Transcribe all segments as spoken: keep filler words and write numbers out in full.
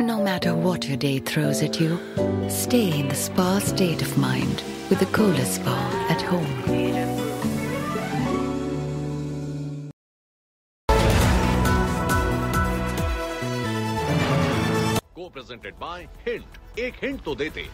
No matter what your day throws at you, stay in the spa state of mind with the Kohler Spa at home. Co-presented by Hint. एक hint तो देते.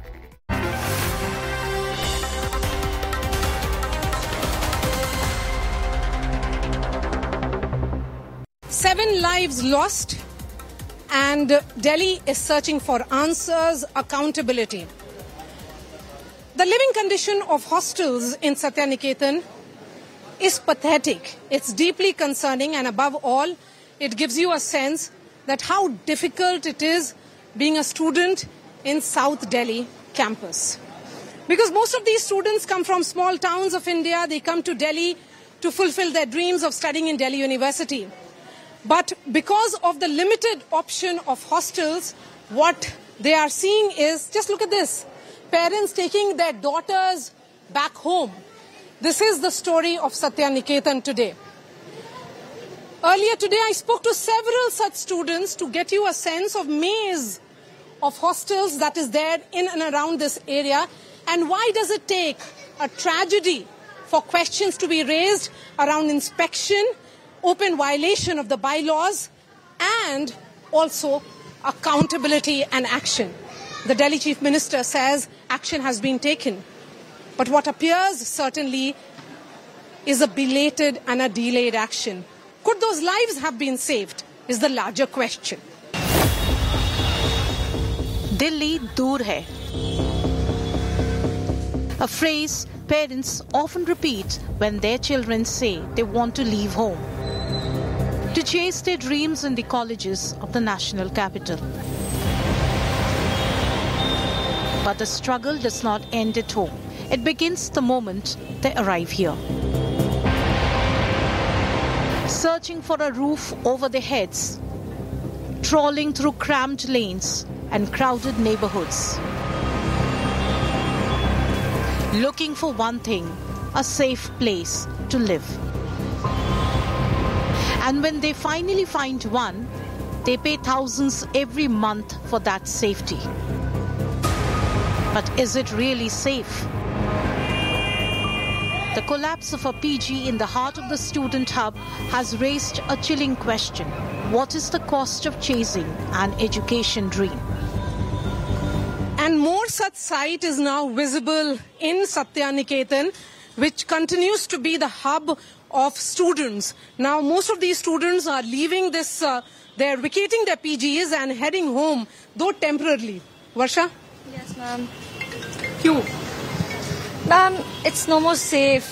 Seven lives lost. And Delhi is searching for answers, accountability. The living condition of hostels in Satyaniketan is pathetic. It's deeply concerning, and above all, it gives you a sense that how difficult it is being a student in South Delhi campus. Because most of these students come from small towns of India. They come to Delhi to fulfill their dreams of studying in Delhi University. But because of the limited option of hostels, what they are seeing is, just look at this, parents taking their daughters back home. This is the story of Satyaniketan today. Earlier today, I spoke to several such students to get you a sense of maze of hostels that is there in and around this area. And why does it take a tragedy for questions to be raised around inspection, open violation of the bylaws, and also accountability and action? The Delhi Chief Minister says action has been taken. But what appears certainly is a belated and a delayed action. Could those lives have been saved is the larger question. Delhi dur hai. A phrase parents often repeat when their children say they want to leave home to chase their dreams in the colleges of the national capital. But the struggle does not end at home. It begins the moment they arrive here. Searching for a roof over their heads, trawling through cramped lanes and crowded neighborhoods. Looking for one thing, a safe place to live. And when they finally find one, they pay thousands every month for that safety. But is it really safe? The collapse of a P G in the heart of the student hub has raised a chilling question. What is the cost of chasing an education dream? And more such sight is now visible in Satyaniketan, which continues to be the hub of students. Now, most of these students are leaving this, uh, they're vacating their P Gs and heading home, though temporarily. Varsha? Yes, ma'am. Kyun? Ma'am, it's no more safe.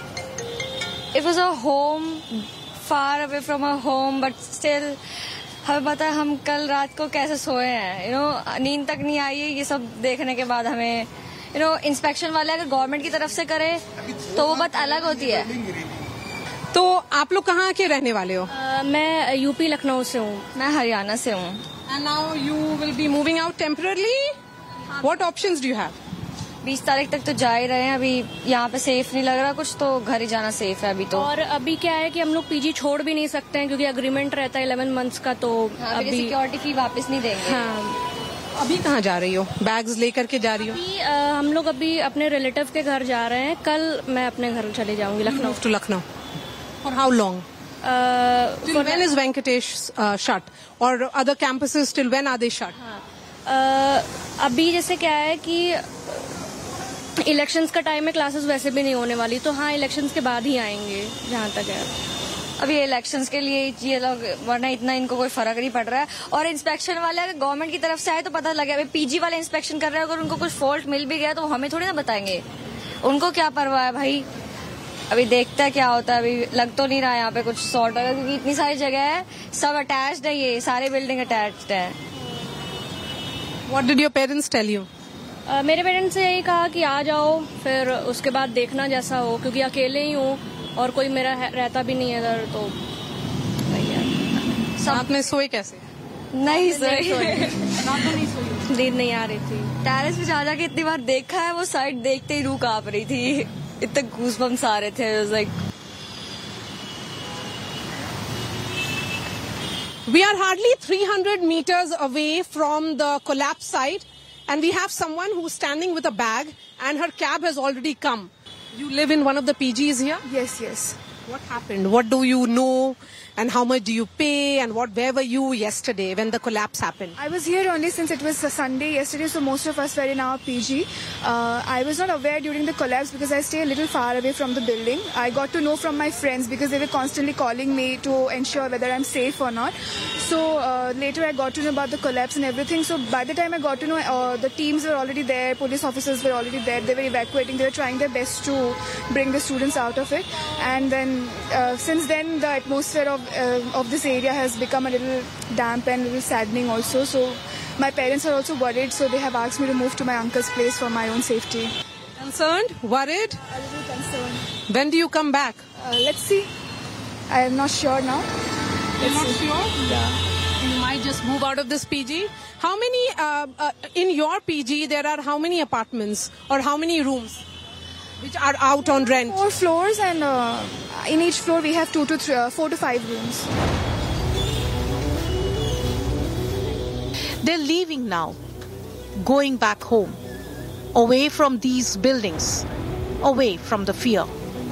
It was a home, far away from our home, but still, हमें पता है हम कल रात को कैसे सोए हैं. You know, नींद तक नहीं आई है ये सब देखने के बाद हमें. You know, इंस्पेक्शन वाले अगर गवर्नमेंट की तरफ से करे तो वो बात अलग होती है. तो आप लोग कहाँ के रहने वाले हो? uh, मैं यूपी लखनऊ से हूँ. मैं हरियाणा से हूँ. And now you will be moving out temporarily? What options do you have? बीस तारीख तक तो जा ही रहे हैं. अभी यहाँ पे सेफ नहीं लग रहा कुछ, तो घर ही जाना सेफ है अभी तो. और अभी क्या है कि हम लोग पीजी छोड़ भी नहीं सकते हैं क्योंकि एग्रीमेंट रहता है इलेवन मंथ्स का. तो हाँ, अभी सिक्योरिटी फी वापस नहीं देंगे. हाँ. अभी कहाँ जा रही हो? बैग्स लेकर के जा रही हो? अभी आ, हम लोग अभी अपने रिलेटिव के घर जा रहे हैं. कल मैं अपने घर चले जाऊंगी Lucknow. To Lucknow. For how long? Uh, till when is Venkatesh uh, shut? Or other campuses, till when are they shut? uh, अभी जैसे क्या है कि इलेक्शंस का टाइम में क्लासेस वैसे भी नहीं होने वाली, तो हाँ इलेक्शंस के बाद ही आएंगे जहाँ तक है. अभी इलेक्शंस के लिए ये लोग, वरना इतना इनको कोई फर्क नहीं पड़ रहा है. और इंस्पेक्शन वाले अगर गवर्नमेंट की तरफ से आए तो पता लगे. अभी पीजी वाले इंस्पेक्शन कर रहे हैं, अगर उनको कुछ फॉल्ट मिल भी गया तो हमें थोड़ी ना बताएंगे. उनको क्या परवाह है भाई. अभी देखते हैं क्या होता है. अभी लग तो नहीं रहा है यहाँ पे कुछ सॉर्ट होगा क्योंकि इतनी सारी जगह है, सब अटैच्ड है, ये सारे बिल्डिंग अटैच्ड है. What did your parents tell you? uh, मेरे पेरेंट्स ने यही कहा कि आ जाओ, फिर उसके बाद देखना जैसा हो, क्योंकि अकेले ही हूँ और कोई मेरा रहता भी नहीं है इधर. तो साथ में सोए कैसे? नहीं सोए. नींद नहीं आ रही थी. टेरेस पे जा जाके इतनी बार देखा है, वो साइड देखते ही रूह कांप रही थी. इतने गूज़बम्स आ रहे थे. Like We are hardly three hundred meters away from the collapse site, and we have someone who's standing with a bag, and her cab has already come. You live in one of the P Gs here? Yes, yes. What happened? What do you know? And how much do you pay? And what? Where were you yesterday when the collapse happened? I was here only since it was a Sunday yesterday, so most of us were in our P G. Uh, I was not aware during the collapse because I stay a little far away from the building. I got to know from my friends because they were constantly calling me to ensure whether I'm safe or not. So uh, later I got to know about the collapse and everything. So by the time I got to know, uh, the teams were already there, police officers were already there. They were evacuating. They were trying their best to bring the students out of it. And then uh, since then, the atmosphere of uh, of this area has become a little damp and a little saddening also. So my parents are also worried, so they have asked me to move to my uncle's place for my own safety. Concerned? Worried? A little concerned. When do you come back? Uh, let's see. I am not sure now. You're not see. sure? Yeah. You might just move out of this P G. How many, uh, uh, in your P G, there are how many apartments or how many rooms which are out on rent? Four floors, and uh, in each floor we have two to three, uh, four to five rooms. They're leaving now, going back home, away from these buildings, away from the fear.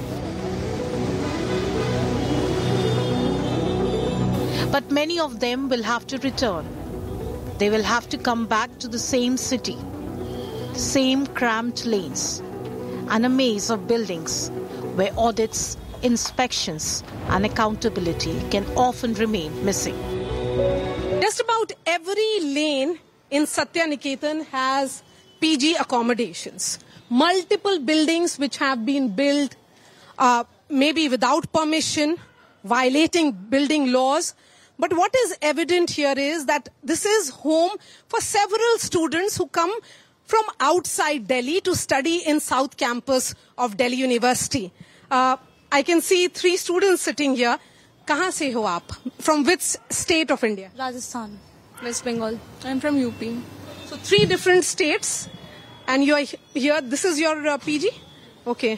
But many of them will have to return. They will have to come back to the same city, same cramped lanes, and a maze of buildings where audits, inspections, and accountability can often remain missing. Just about every lane in Satya Niketan has P G accommodations. Multiple buildings which have been built uh, maybe without permission, violating building laws. But what is evident here is that this is home for several students who come from outside Delhi to study in South Campus of Delhi University. Uh, I can see three students sitting here. Kahan se ho aap? From which state of India? Rajasthan, West Bengal. I'm from U P. So three different states, and you are here. This is your uh, P G? Okay.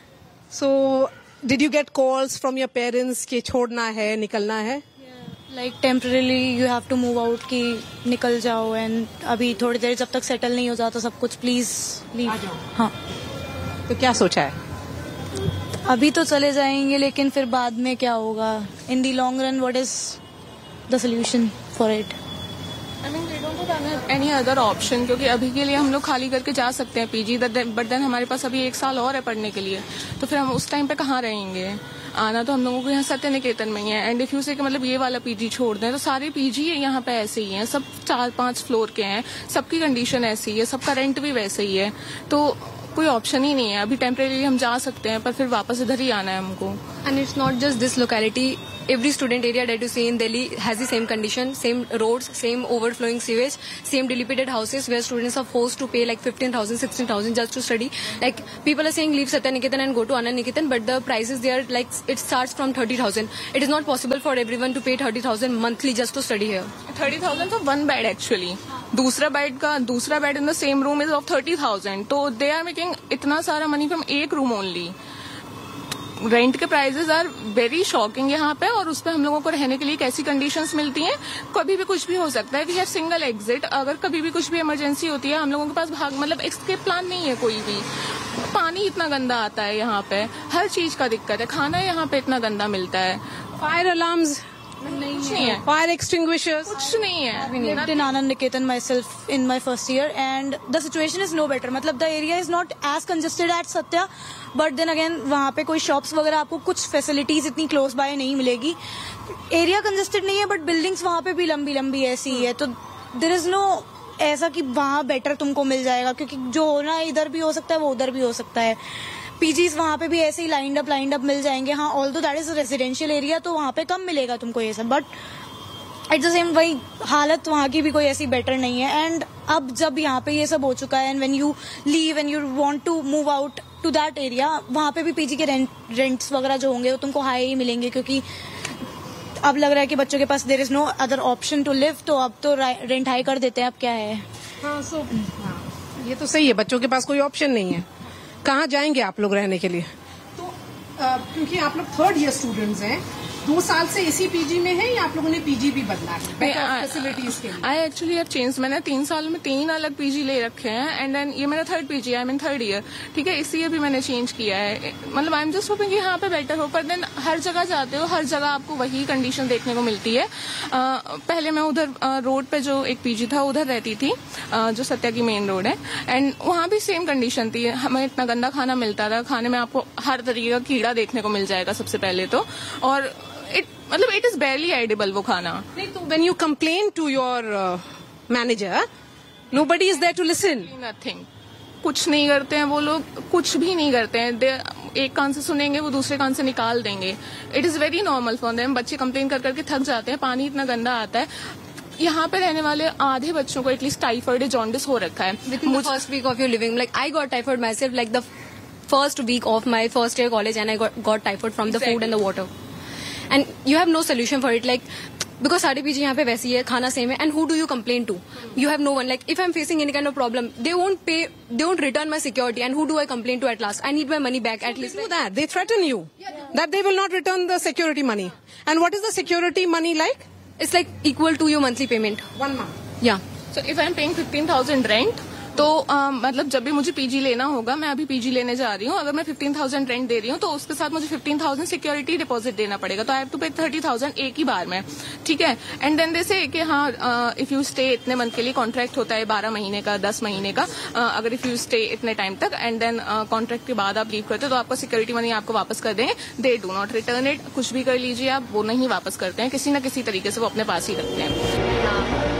So did you get calls from your parents कि छोड़ना है, निकलना है? Like temporarily you have to move out कि निकल जाओ and अभी थोड़ी देर जब तक settle नहीं हो जाता सब कुछ please leave. आ जाओ. हाँ. तो क्या सोचा है? अभी तो चले जाएंगे लेकिन फिर बाद में क्या होगा? In the long run, what is the solution for it? I mean, we don't have any other option क्योंकि अभी के लिए हम लोग खाली करके जा सकते हैं पीजी, बट देन हमारे पास अभी एक साल और है पढ़ने के लिए, तो फिर हम उस टाइम पे कहाँ रहेंगे? आना तो हम लोगों को यहाँ सत्य निकेतन में ही है. एंड इफ यू से मतलब ये वाला पीजी छोड़ दें तो सारे पीजी यहाँ पे ऐसे ही हैं, सब चार पांच फ्लोर के हैं, सबकी कंडीशन ऐसी ही है, सबका रेंट भी वैसे ही है, तो कोई ऑप्शन ही नहीं है. अभी टेम्परेरी हम जा सकते हैं पर फिर वापस इधर ही आना है हमको. And it's not just this locality. Every student area that you see in Delhi has the same condition, same roads, same overflowing sewage, same dilapidated houses where students are forced to pay like fifteen thousand, sixteen thousand just to study. Like people are saying leave Satya Niketan and go to Anand Niketan, but the prices there like it starts from thirty thousand. It is not possible for everyone to pay thirty thousand monthly just to study here. thirty thousand for one bed actually. दूसरा bed का दूसरा bed in the same room is of thirty thousand. तो they are making इतना सारा money from एक room only. Rent के prices are very shocking यहाँ पे, और उस पर हम लोगों को रहने के लिए कैसी कंडीशंस मिलती हैं, कभी भी कुछ भी हो सकता है. वी हैव सिंगल एग्जिट, अगर कभी भी कुछ भी इमरजेंसी होती है हम लोगों के पास भाग मतलब एस्केप प्लान नहीं है कोई भी. पानी इतना गंदा आता है यहाँ पे, हर चीज का दिक्कत है, खाना यहाँ पे इतना गंदा मिलता है. फायर अलार्म्स कुछ नहीं है, फायर एक्सटिंग्विशर्स कुछ नहीं है. I lived in Anand Niketan myself in my first year and the situation is no better. मतलब the area is not as congested at Satya, but then again वहाँ पे कोई shops वगैरह आपको कुछ facilities इतनी close by नहीं मिलेगी. Area congested नहीं है but buildings वहाँ पे भी लंबी लंबी ऐसी ही है, तो there is no ऐसा कि वहाँ better तुमको मिल जाएगा, क्योंकि जो होना है इधर भी हो सकता है वो उधर भी हो सकता है. पीजीज वहाँ पे भी ऐसे ही लाइंड अप लाइंड अप मिल जाएंगे. हाँ, although that is residential area तो वहाँ पे कम मिलेगा तुमको ये सब, बट एट द सेम वही हालत वहाँ की भी कोई ऐसी बेटर नहीं है. एंड अब जब यहाँ पे ये सब हो चुका है and when you leave and you want to move out to that area, वहाँ पे भी पीजी के रेंट रेंट्स वगैरह जो होंगे वो तुमको हाई ही मिलेंगे, क्योंकि अब लग रहा है कि बच्चों के पास there is no other option to live, तो अब तो रेंट हाई कर देते हैं. अब क्या है. हाँ, सो ये तो सही है, बच्चों के पास कोई ऑप्शन नहीं है. कहाँ जाएंगे आप लोग रहने के लिए? तो आ, क्योंकि आप लोग थर्ड ईयर स्टूडेंट्स हैं, दो साल से इसी पीजी में है या आप लोगों ने पीजी भी बदला है फैसिलिटीज के लिए? I actually have change. मैंने तीन साल में तीन अलग पीजी ले रखे हैं एंड देन ये मेरा third PG, I am in third year. ठीक है, इसी भी मैंने चेंज किया है. मतलब आई एम जस्ट होपिंग कि यहाँ पे बेटर हो. पर देन हर जगह जाते हो, हर जगह आपको वही कंडीशन देखने को मिलती है. आ, पहले मैं उधर रोड पे जो एक पीजी था उधर रहती थी, आ, जो सत्या की मेन रोड है, एंड वहाँ भी सेम कंडीशन थी. हमें इतना गंदा खाना मिलता था. खाने में आपको हर तरीके का कीड़ा देखने को मिल जाएगा सबसे पहले तो. और इट मतलब इट इज बेयरली एडिबल वो खाना. नहीं तो when you complain to your manager, nobody is there to listen. Nothing. कुछ नहीं करते हैं वो लोग, कुछ भी नहीं करते हैं. दे एक कान से सुनेंगे, वो दूसरे कान से निकाल देंगे. It is very normal for them. बच्चे कंप्लेन कर करके थक जाते हैं. पानी इतना गंदा आता है. यहाँ पे रहने वाले आधे बच्चों को एटलीस्ट टाइफाइड या जॉन्डिस हो रखा है. Within the first week of your living, like I got typhoid myself, like the first week of my first year college, and I got got typhoid from the Exactly. food and the water. And you have no solution for it, like because सारे PG यहाँ पे वैसी है, खाना same है, and who do you complain to? You have no one. Like if I'm facing any kind of problem, they won't pay, they won't return my security, and who do I complain to at last? I need my money back at least. Do that. They threaten you that they will not return the security money. And what is the security money like? It's like equal to your monthly payment. One month. Yeah. So if I'm paying fifteen thousand rent, तो uh, मतलब जब भी मुझे PG लेना होगा, मैं अभी PG लेने जा रही हूँ, अगर मैं फिफ्टीन थाउजेंड रेंट दे रही हूँ तो उसके साथ मुझे फिफ्टीन थाउजेंड सिक्योरिटी डिपॉजिट देना पड़ेगा. तो आई हैव टू पे थर्टी थाउजेंड एक ही बार में. ठीक है, एंड देन दे से कि हाँ इफ यू स्टे इतने मंथ के लिए कॉन्ट्रैक्ट होता है, बारह महीने का, दस महीने का. uh, अगर इफ यू स्टे इतने टाइम तक एंड देन कॉन्ट्रैक्ट के बाद आप लीव करते हो तो आपका सिक्योरिटी मनी आपको वापस कर देंगे. They do not return it. कुछ भी कर लीजिए आप, वो नहीं वापस करते हैं. किसी न किसी तरीके से वो अपने पास ही रखते हैं.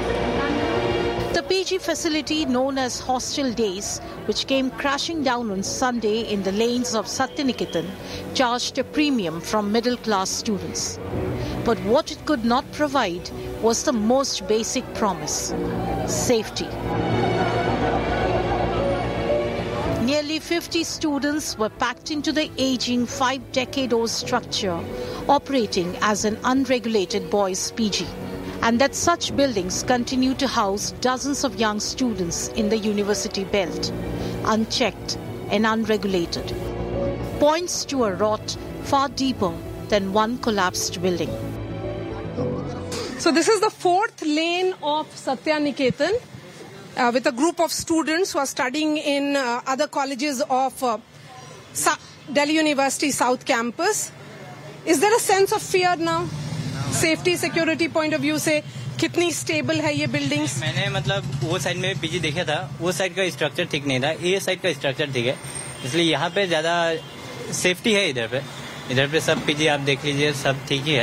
The P G facility known as Hostel Days, which came crashing down on Sunday in the lanes of Satyaniketan, charged a premium from middle-class students. But what it could not provide was the most basic promise: safety. Nearly fifty students were packed into the aging five-decade-old structure operating as an unregulated boys' P G. And that such buildings continue to house dozens of young students in the university belt, unchecked and unregulated, points to a rot far deeper than one collapsed building. So this is the fourth lane of Satya Niketan uh, with a group of students who are studying in uh, other colleges of uh, Sa- Delhi University South Campus. Is there a sense of fear now? Safety security point of view से कितनी stable है ये buildings? मैंने मतलब वो side में PG देखा था, वो साइड का स्ट्रक्चर ठीक नहीं था, ये साइड का स्ट्रक्चर ठीक है, इसलिए यहाँ पे ज्यादा सेफ्टी है. इधर पे इधर पे सब पीजी आप देख लीजिए, सब ठीक ही है.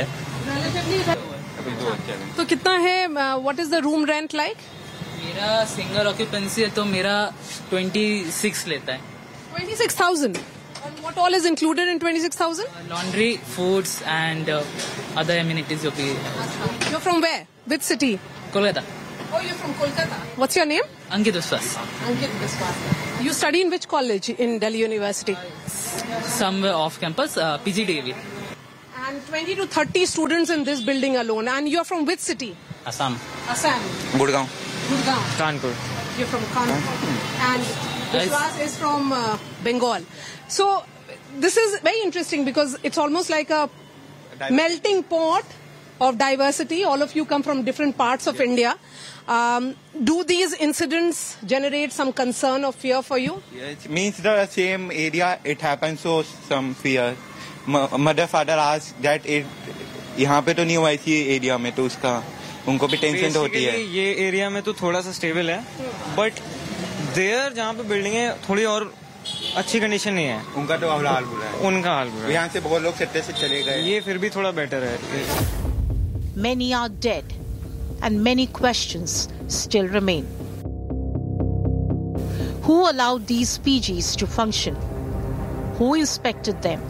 तो कितना है, what is the room rent like? मेरा सिंगल ऑक्यूपेंसी है तो मेरा ट्वेंटी सिक्स लेता है. Twenty six thousand. What all is included in twenty-six thousand? Uh, laundry, foods, and uh, other amenities. जो भी. You're from where? Which city? Kolkata. Oh, you're from Kolkata. What's your name? Ankit Viswas. Ankit Viswas. You study in which college in Delhi University? Somewhere off campus, uh, P G D A V. And twenty to thirty students in this building alone. And you're from which city? Assam. Assam. Gurgaon. Gurgaon. Kanpur. You're from Kanpur. And Viswas is from uh, Bengal. So this is very interesting because it's almost like a melting pot of diversity. All of you come from different parts of India. Um, do these incidents generate some concern or fear for you? Yeah, it means the same area it happens, so some fear. M- mother father asked that it यहाँ पे तो नहीं हुआ इसी area में, तो उसका उनको भी टेंशन तो होती है. ये एरिया में तो थोड़ा सा स्टेबल है, बट देयर जहाँ पे बिल्डिंग है थोड़ी और अच्छी कंडीशन नहीं है. उनका तो हाल बुरा है. उनका हाल बुरा है. यहाँ से बहुत लोग सत्ते से चले गए. ये फिर भी थोड़ा बेटर है. Many are dead, and many questions still remain. Who allowed these P Gs to function? Who inspected them?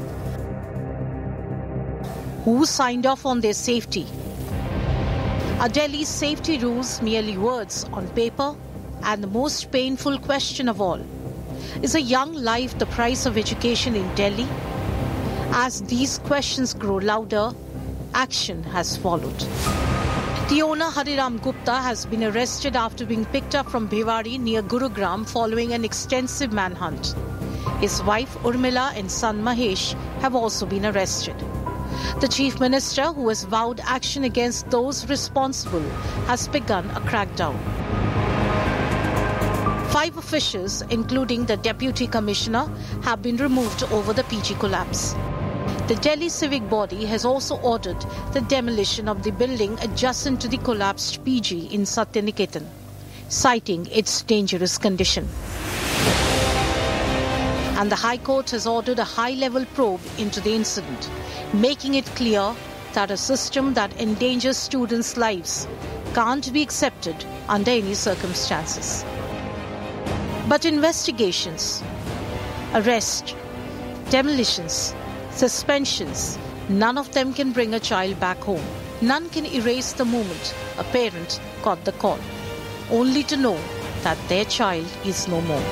Who signed off on their safety? Are Delhi's safety rules merely words on paper? And the most painful question of all, is a young life the price of education in Delhi? As these questions grow louder, action has followed. The owner Hariram Gupta has been arrested after being picked up from Bhiwadi near Gurugram following an extensive manhunt. His wife Urmila and son Mahesh have also been arrested. The Chief Minister, who has vowed action against those responsible, has begun a crackdown. Five officials, including the Deputy Commissioner, have been removed over the P G collapse. The Delhi civic body has also ordered the demolition of the building adjacent to the collapsed P G in Satya Niketan, citing its dangerous condition. And the High Court has ordered a high-level probe into the incident, making it clear that a system that endangers students' lives can't be accepted under any circumstances. But investigations, arrests, demolitions, suspensions, none of them can bring a child back home. None can erase the moment a parent got the call, only to know that their child is no more.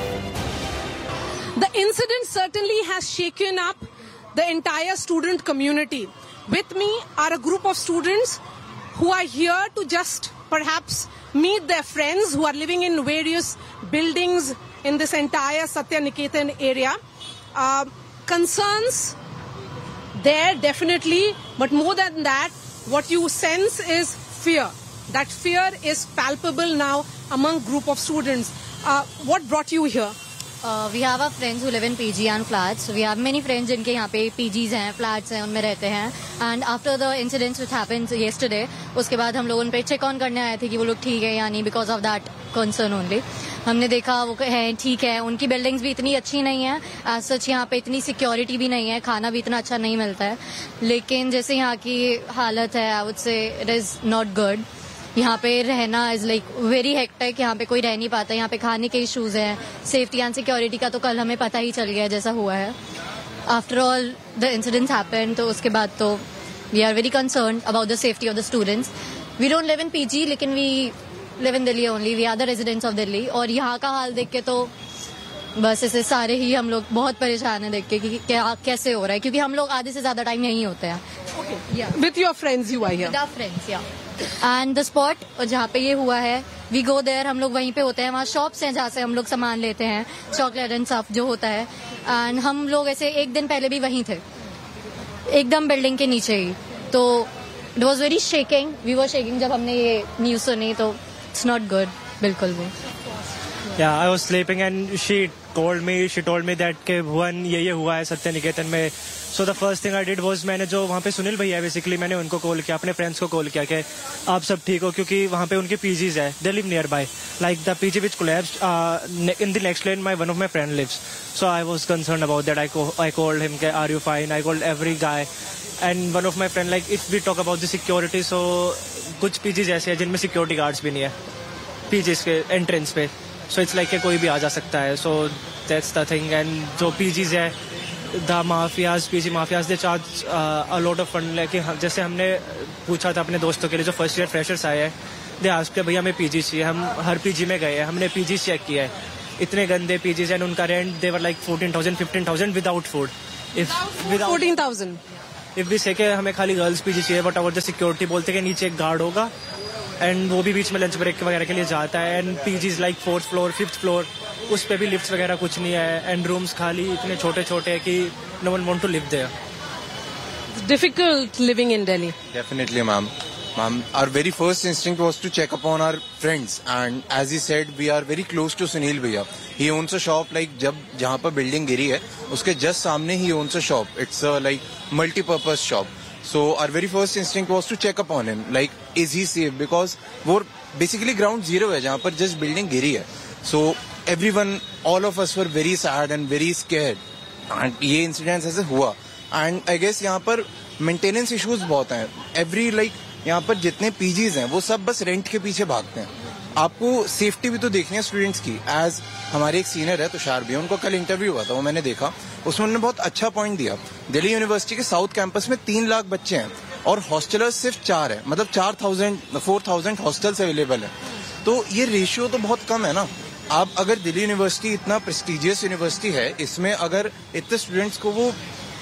The incident certainly has shaken up the entire student community. With me are a group of students who are here to just perhaps meet their friends who are living in various buildings in this entire Satya Niketan area. Uh, concerns there definitely, but more than that, what you sense is fear. That fear is palpable now among group of students. Uh, what brought you here? Uh, we have our friends who live in P G and flats. We have many friends जिनके यहाँ पे P Gs हैं, flats हैं, उनमें रहते हैं. And after the incidents which happened yesterday, उसके बाद हम लोग उन पे check on करने आए थे कि वो लोग ठीक है या नहीं, because of that concern only. हमने देखा वो है ठीक है, उनकी बिल्डिंग्स भी इतनी अच्छी नहीं है, as such यहाँ पे इतनी सिक्योरिटी भी नहीं है, खाना भी इतना अच्छा नहीं मिलता है. लेकिन जैसे यहाँ की हालत है, I would say it is not good. यहाँ पे रहना इज लाइक वेरी हेक्टिक. यहाँ पे कोई रह नहीं पाता. यहाँ पे खाने के इश्यूज हैं, सेफ्टी एंड सिक्योरिटी का तो कल हमें पता ही चल गया जैसा हुआ है. After all the incidents happen, तो उसके बाद तो we are very concerned about the safety of the students. We don't live in PG, लेकिन we live in Delhi only. We are the residents of Delhi. और यहाँ का हाल देख के तो बस ऐसे सारे ही हम लोग बहुत परेशान हैं देख के कि क्या कैसे हो रहा है, क्योंकि हम लोग आधे से ज्यादा टाइम यहीं होते हैं. With your friends you are here? With our friends, yeah. And the spot जहाँ पे ये हुआ है, we go there, हम लोग वहीं पे होते हैं. वहाँ शॉप्स हैं जहाँ से हम लोग सामान लेते हैं, चॉकलेट एंड सब जो होता है. एंड हम लोग ऐसे एक दिन पहले भी वहीं थे, एकदम बिल्डिंग के नीचे ही. तो it was very shaking. We were shaking जब हमने ये न्यूज सुनी. तो इट्स नॉट गुड बिल्कुल भी. Yeah, I was sleeping and she called me. She told me that के भुवन ये ये हुआ है सत्य निकेतन में. So the first thing I did was मैंने जो वहाँ पे सुनील भैया बेसिकली मैंने उनको कॉल किया, अपने फ्रेंड्स को कॉल किया कि आप सब ठीक हो, क्योंकि वहाँ पे उनके पीजीज है. They live nearby. Like the P G which collapsed uh, in the next lane, my one of my friend lives. So I was concerned about that. I co I called him कि are you fine? I called every guy. And one of my friend like if we talk about the security, so कुछ PGs ऐसे हैं जिनमें security guards भी नहीं है PGs के entrance पे. सो इट्स लाइक कोई भी आ जा सकता है. So that's the thing. And जो पीजीज है, the mafias, PG mafias they charge a lot of fund. लेकिन जैसे हमने पूछा था अपने दोस्तों के लिए जो फर्स्ट ईयर फ्रेशर्स आए हैं, दे आस्क्ड भैया हमें पीजी चाहिए. हम हर पीजी में गए हैं, हमने पीजी चेक किया है, इतने गंदे पीजीज एंड उनका rent they were like fourteen thousand fifteen thousand without food. Fourteen thousand if भी से के हमें खाली गर्ल्स पीजी चाहिए, बट अवर द सिक्योरिटी बोलते कि नीचे एक गार्ड होगा एंड वो भी बीच में लंच ब्रेक वगैरह के लिए जाता है. And PGs like fourth floor, fifth floor, उस पे भी लिफ्ट वगैरह कुछ नहीं है. एंड रूम्स खाली इतने छोटे छोटे हैं कि no one want to live there. Difficult living in Delhi. Definitely, ma'am. Ma'am, our very first instinct was to check upon our friends, and as he said, we are very close to Sunil Bhaiya. He owns a shop like जब जहाँ पर building गिरी है उसके just सामने ही owns a shop. It's a like multi-purpose shop. So our very first instinct was to check upon him, like is he safe, because वो basically ground zero है जहाँ पर just building गिरी है. So everyone, all of us were very sad and very scared. And ये incidents ऐसे हुआ. And I guess यहाँ पर maintenance issues बहुत हैं. Every like यहाँ पर जितने पीजीज हैं वो सब बस रेंट के पीछे भागते हैं. आपको सेफ्टी भी तो देखनी है स्टूडेंट्स की. एज हमारे एक सीनियर है तुषार भी, उनको कल इंटरव्यू हुआ था, वो मैंने देखा, उसमें उन्होंने बहुत अच्छा पॉइंट दिया. दिल्ली यूनिवर्सिटी के साउथ कैंपस में तीन लाख बच्चे हैं और हॉस्टलर्स सिर्फ चार है, मतलब चार thousand four thousand hostels available है. तो ये रेशियो तो बहुत कम है ना. आप अगर दिल्ली यूनिवर्सिटी इतना प्रेस्टिजियस यूनिवर्सिटी है, इसमें अगर इतने स्टूडेंट्स को वो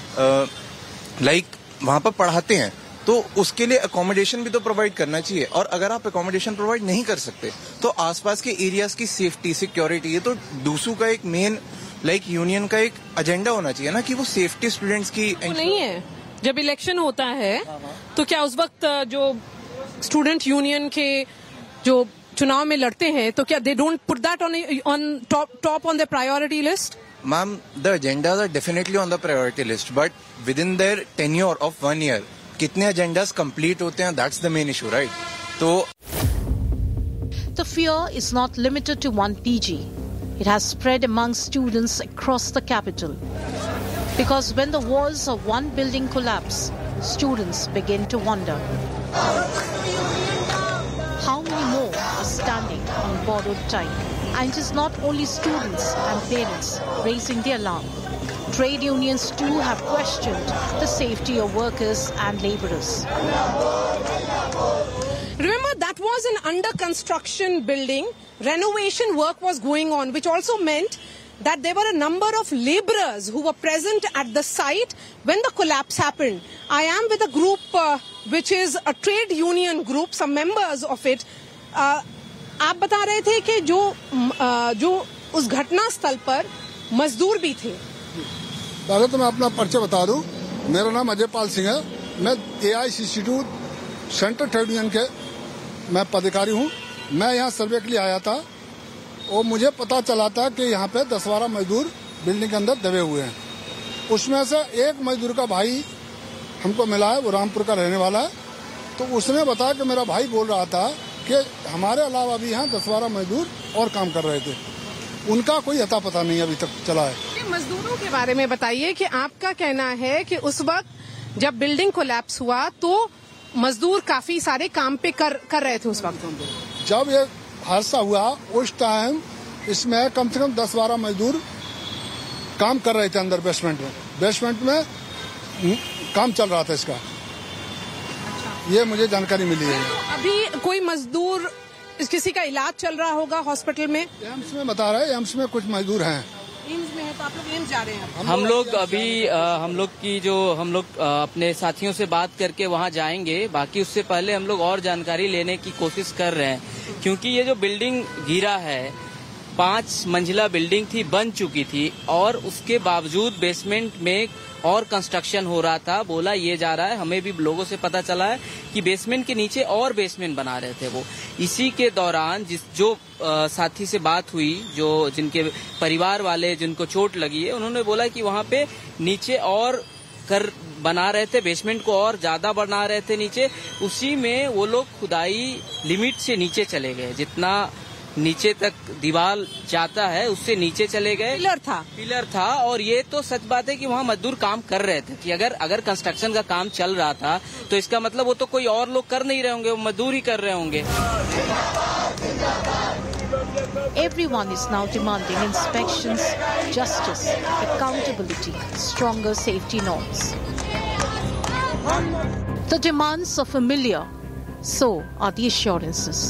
लाइक वहां पर पढ़ाते हैं तो उसके लिए अकोमोडेशन भी तो प्रोवाइड करना चाहिए. और अगर आप अकोमोडेशन प्रोवाइड नहीं कर सकते तो आसपास के एरियाज की सेफ्टी सिक्योरिटी, ये तो डूसू का एक मेन लाइक यूनियन का एक एजेंडा होना चाहिए ना, कि वो सेफ्टी स्टूडेंट्स की नहीं है. जब इलेक्शन होता है तो क्या उस वक्त जो स्टूडेंट यूनियन के जो चुनाव में लड़ते हैं तो क्या they don't put that on on top top on the priority list? Ma'am, the agendas are definitely on the priority list, but with in their tenure of one year कितने agendas complete होते हैं, that's the main issue, right? तो The fear is not limited to one P G. It has spread among students across the capital. Because when the walls of one building collapse, students begin to wonder. How many more are standing on borrowed time? And it is not only students and parents raising the alarm. Trade unions too have questioned the safety of workers and laborers. Remember, that was an under construction building. Renovation work was going on, which also meant that there were a number of laborers who were present at the site when the collapse happened. I am with a group uh, which is a trade union group, some members of it. Uh, आप बता रहे थे कि जो uh, जो उस घटना स्थल पर मजदूर भी थे. पहले तो मैं अपना परिचय बता दूं. मेरा नाम अजय पाल सिंह है. मैं ए आई सी सी टू सेंट्रल ट्रेड यूनियन के मैं पदाधिकारी हूँ. मैं यहाँ सर्वे के लिए आया था और मुझे पता चला था कि यहाँ पे दस बारह मजदूर बिल्डिंग के अंदर दबे हुए हैं. उसमें से एक मजदूर का भाई हमको मिला है, वो रामपुर का रहने वाला है. तो उसने बताया कि मेरा भाई बोल रहा था कि हमारे अलावा भी यहाँ दस बारह मजदूर और काम कर रहे थे. उनका कोई अता पता नहीं अभी तक चला है. मजदूरों के बारे में बताइए कि आपका कहना है कि उस वक्त जब बिल्डिंग कोलैप्स हुआ तो मजदूर काफी सारे काम पे कर कर रहे थे. उस वक्त जब ये हादसा हुआ उस टाइम इसमें कम से कम दस बारह मजदूर काम कर रहे थे अंदर बेसमेंट में. बेसमेंट में काम चल रहा था इसका. ये मुझे जानकारी मिली है. अभी कोई मजदूर किसी का इलाज चल रहा होगा हॉस्पिटल में? एम्स में बता रहे हैं, एम्स में कुछ मजदूर हैं. एम्स में है तो आप लोग एम्स जा रहे हैं? हम लोग अभी आ, हम लोग की जो हम लोग आ, अपने साथियों से बात करके वहां जाएंगे. बाकी उससे पहले हम लोग और जानकारी लेने की कोशिश कर रहे हैं, क्योंकि ये जो बिल्डिंग गिरा है पांच मंजिला बिल्डिंग थी, बन चुकी थी और उसके बावजूद बेसमेंट में और कंस्ट्रक्शन हो रहा था. बोला ये जा रहा है, हमें भी लोगों से पता चला है कि बेसमेंट के नीचे और बेसमेंट बना रहे थे वो. इसी के दौरान जिस जो आ, साथी से बात हुई, जो जिनके परिवार वाले जिनको चोट लगी है, उन्होंने बोला कि वहाँ पे नीचे और कर बना रहे थे, बेसमेंट को और ज्यादा बना रहे थे नीचे. उसी में वो लोग खुदाई लिमिट से नीचे चले गए. जितना नीचे तक दीवार जाता है उससे नीचे चले गए. पिलर था पिलर था और ये तो सच बात है कि वहाँ मजदूर काम कर रहे थे. कि अगर अगर कंस्ट्रक्शन का काम चल रहा था तो इसका मतलब वो तो कोई और लोग कर नहीं रहे होंगे, वो मजदूर ही कर रहे होंगे. Everyone is now demanding inspections, justice, accountability, stronger safety norms. The demands are familiar, so are the assurances.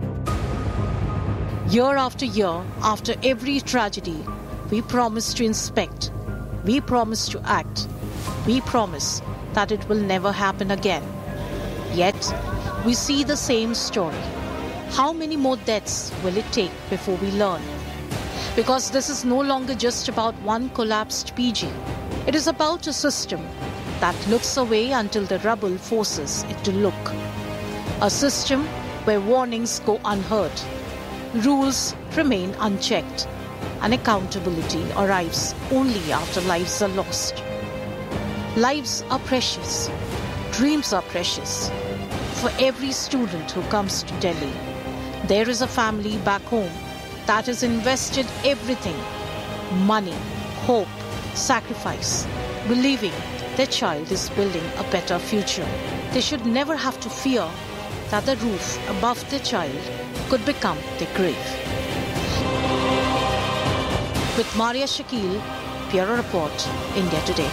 Year after year, after every tragedy, we promise to inspect, we promise to act, we promise that it will never happen again. Yet, we see the same story. How many more deaths will it take before we learn? Because this is no longer just about one collapsed P G. It is about a system that looks away until the rubble forces it to look. A system where warnings go unheard, rules remain unchecked, and accountability arrives only after lives are lost. Lives are precious. Dreams are precious. For every student who comes to Delhi, there is a family back home that has invested everything: money, hope, sacrifice, believing their child is building a better future. They should never have to fear that the roof above their child could become their grave. With Maria Shakil, Bureau Report, India Today.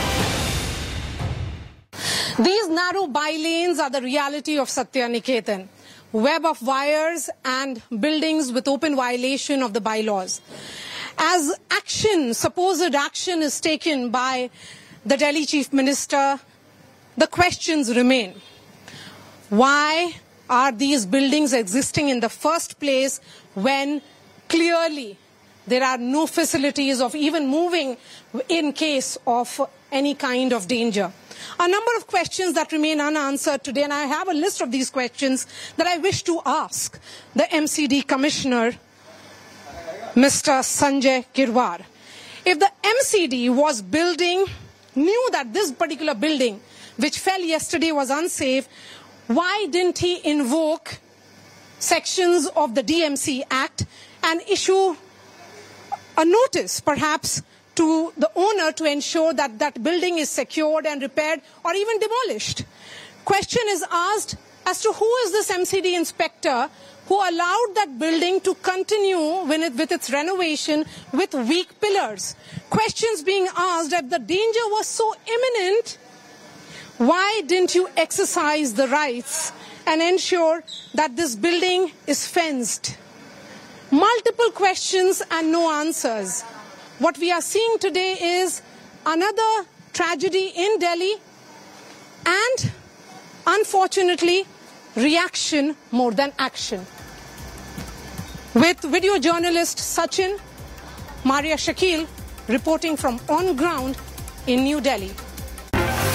These narrow by-lanes are the reality of Satya Niketan. Web of wires and buildings with open violation of the bylaws. As action, supposed action is taken by the Delhi Chief Minister, the questions remain. Why are these buildings existing in the first place when clearly there are no facilities of even moving in case of any kind of danger. A number of questions that remain unanswered today, and I have a list of these questions that I wish to ask the M C D Commissioner, Mister Sanjay Kirwar. If the M C D was building, knew that this particular building, which fell yesterday, was unsafe, why didn't he invoke sections of the D M C Act and issue a notice, perhaps, to the owner to ensure that that building is secured and repaired or even demolished? Question is asked as to who is this M C D inspector who allowed that building to continue with, it, with its renovation with weak pillars. Questions being asked, if the danger was so imminent, why didn't you exercise the rights and ensure that this building is fenced? Multiple questions and no answers. What we are seeing today is another tragedy in Delhi and, unfortunately, reaction more than action. With video journalist Sachin, Maria Shakil reporting from on ground in New Delhi.